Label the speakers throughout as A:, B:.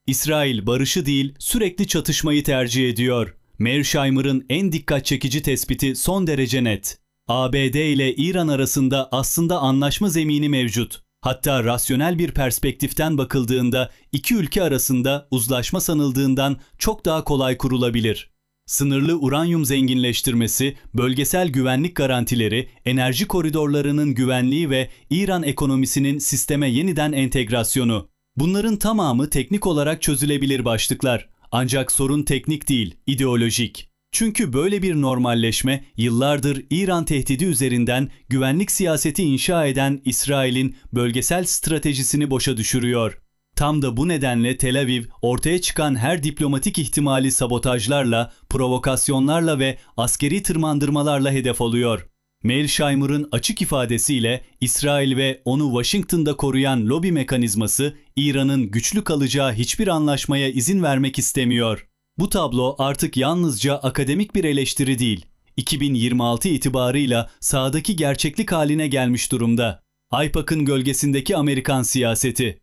A: İsrail barışı değil, sürekli çatışmayı tercih ediyor. Mearsheimer'ın en dikkat çekici tespiti son derece net. ABD ile İran arasında aslında anlaşma zemini mevcut. Hatta rasyonel bir perspektiften bakıldığında iki ülke arasında uzlaşma sanıldığından çok daha kolay kurulabilir. Sınırlı uranyum zenginleştirmesi, bölgesel güvenlik garantileri, enerji koridorlarının güvenliği ve İran ekonomisinin sisteme yeniden entegrasyonu. Bunların tamamı teknik olarak çözülebilir başlıklar. Ancak sorun teknik değil, ideolojik. Çünkü böyle bir normalleşme yıllardır İran tehdidi üzerinden güvenlik siyaseti inşa eden İsrail'in bölgesel stratejisini boşa düşürüyor. Tam da bu nedenle Tel Aviv ortaya çıkan her diplomatik ihtimali sabotajlarla, provokasyonlarla ve askeri tırmandırmalarla hedef alıyor. Mearsheimer'ın açık ifadesiyle İsrail ve onu Washington'da koruyan lobi mekanizması İran'ın güçlü kalacağı hiçbir anlaşmaya izin vermek istemiyor. Bu tablo artık yalnızca akademik bir eleştiri değil, 2026 itibarıyla sahadaki gerçeklik haline gelmiş durumda. AIPAC'ın gölgesindeki Amerikan siyaseti.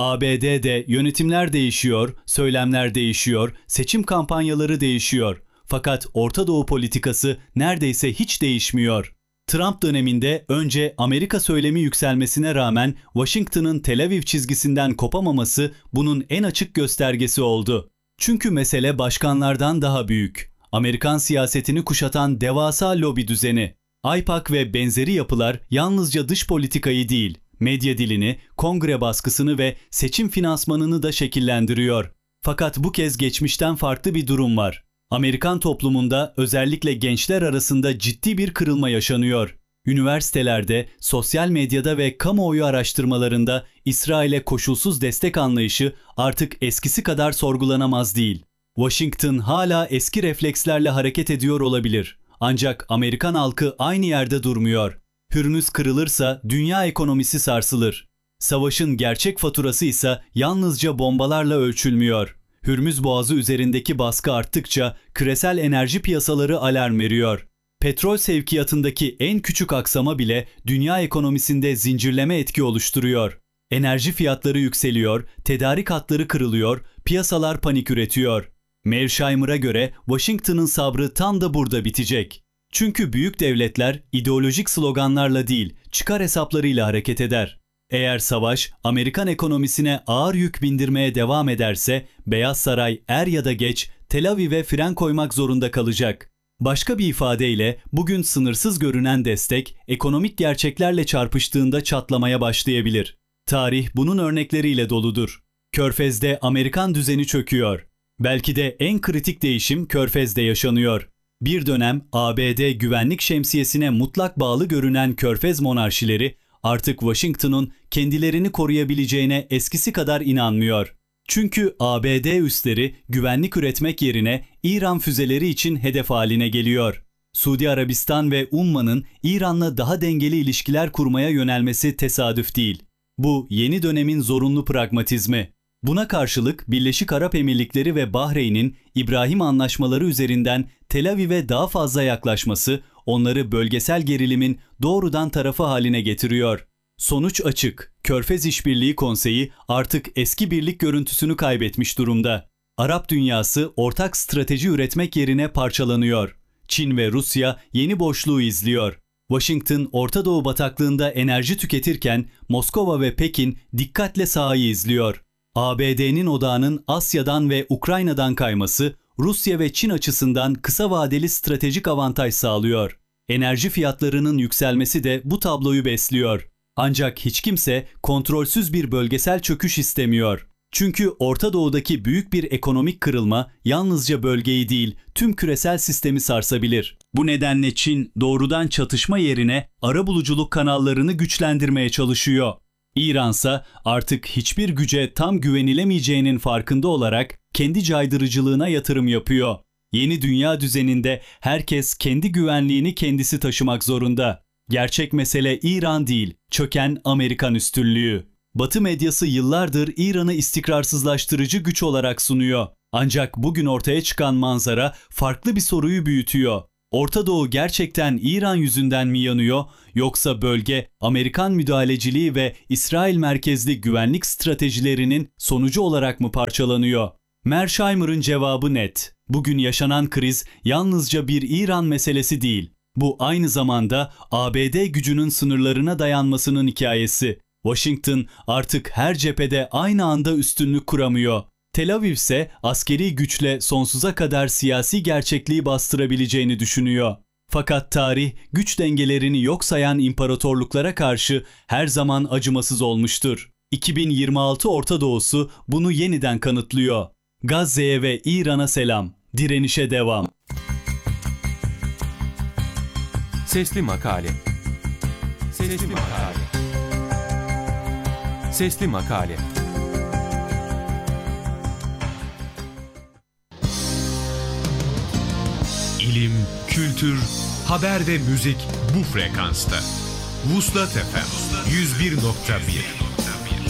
A: ABD'de yönetimler değişiyor, söylemler değişiyor, seçim kampanyaları değişiyor. Fakat Orta Doğu politikası neredeyse hiç değişmiyor. Trump döneminde önce Amerika söylemi yükselmesine rağmen Washington'ın Tel Aviv çizgisinden kopamaması bunun en açık göstergesi oldu. Çünkü mesele başkanlardan daha büyük. Amerikan siyasetini kuşatan devasa lobi düzeni. AIPAC ve benzeri yapılar yalnızca dış politikayı değil, medya dilini, kongre baskısını ve seçim finansmanını da şekillendiriyor. Fakat bu kez geçmişten farklı bir durum var. Amerikan toplumunda özellikle gençler arasında ciddi bir kırılma yaşanıyor. Üniversitelerde, sosyal medyada ve kamuoyu araştırmalarında İsrail'e koşulsuz destek anlayışı artık eskisi kadar sorgulanamaz değil. Washington hala eski reflekslerle hareket ediyor olabilir. Ancak Amerikan halkı aynı yerde durmuyor. Hürmüz kırılırsa dünya ekonomisi sarsılır. Savaşın gerçek faturası ise yalnızca bombalarla ölçülmüyor. Hürmüz Boğazı üzerindeki baskı arttıkça küresel enerji piyasaları alarm veriyor. Petrol sevkiyatındaki en küçük aksama bile dünya ekonomisinde zincirleme etki oluşturuyor. Enerji fiyatları yükseliyor, tedarik hatları kırılıyor, piyasalar panik üretiyor. Mearsheimer'a göre Washington'ın sabrı tam da burada bitecek. Çünkü büyük devletler ideolojik sloganlarla değil, çıkar hesaplarıyla hareket eder. Eğer savaş Amerikan ekonomisine ağır yük bindirmeye devam ederse Beyaz Saray er ya da geç Tel Aviv'e fren koymak zorunda kalacak. Başka bir ifadeyle bugün sınırsız görünen destek ekonomik gerçeklerle çarpıştığında çatlamaya başlayabilir. Tarih bunun örnekleriyle doludur. Körfez'de Amerikan düzeni çöküyor. Belki de en kritik değişim Körfez'de yaşanıyor. Bir dönem ABD güvenlik şemsiyesine mutlak bağlı görünen Körfez monarşileri artık Washington'un kendilerini koruyabileceğine eskisi kadar inanmıyor. Çünkü ABD üsleri güvenlik üretmek yerine İran füzeleri için hedef haline geliyor. Suudi Arabistan ve Umman'ın İran'la daha dengeli ilişkiler kurmaya yönelmesi tesadüf değil. Bu yeni dönemin zorunlu pragmatizmi. Buna karşılık Birleşik Arap Emirlikleri ve Bahreyn'in İbrahim anlaşmaları üzerinden Tel Aviv'e daha fazla yaklaşması onları bölgesel gerilimin doğrudan tarafı haline getiriyor. Sonuç açık. Körfez İşbirliği Konseyi artık eski birlik görüntüsünü kaybetmiş durumda. Arap dünyası ortak strateji üretmek yerine parçalanıyor. Çin ve Rusya yeni boşluğu izliyor. Washington, Orta Doğu bataklığında enerji tüketirken Moskova ve Pekin dikkatle sahayı izliyor. ABD'nin odağının Asya'dan ve Ukrayna'dan kayması, Rusya ve Çin açısından kısa vadeli stratejik avantaj sağlıyor. Enerji fiyatlarının yükselmesi de bu tabloyu besliyor. Ancak hiç kimse kontrolsüz bir bölgesel çöküş istemiyor. Çünkü Orta Doğu'daki büyük bir ekonomik kırılma yalnızca bölgeyi değil, tüm küresel sistemi sarsabilir. Bu nedenle Çin doğrudan çatışma yerine arabuluculuk kanallarını güçlendirmeye çalışıyor. İransa artık hiçbir güce tam güvenilemeyeceğinin farkında olarak kendi caydırıcılığına yatırım yapıyor. Yeni dünya düzeninde herkes kendi güvenliğini kendisi taşımak zorunda. Gerçek mesele İran değil, çöken Amerikan üstünlüğü. Batı medyası yıllardır İran'ı istikrarsızlaştırıcı güç olarak sunuyor. Ancak bugün ortaya çıkan manzara farklı bir soruyu büyütüyor. Orta Doğu gerçekten İran yüzünden mi yanıyor, yoksa bölge Amerikan müdahaleciliği ve İsrail merkezli güvenlik stratejilerinin sonucu olarak mı parçalanıyor? Mearsheimer'ın cevabı net. Bugün yaşanan kriz yalnızca bir İran meselesi değil. Bu aynı zamanda ABD gücünün sınırlarına dayanmasının hikayesi. Washington artık her cephede aynı anda üstünlük kuramıyor. Tel Aviv ise askeri güçle sonsuza kadar siyasi gerçekliği bastırabileceğini düşünüyor. Fakat tarih güç dengelerini yok sayan imparatorluklara karşı her zaman acımasız olmuştur. 2026 Orta Doğusu bunu yeniden kanıtlıyor. Gazze'ye ve İran'a selam, direnişe devam.
B: Sesli Makale. Sesli Makale. Sesli Makale.
C: İlim, kültür, haber ve müzik bu frekansta. Vuslat FM 101.1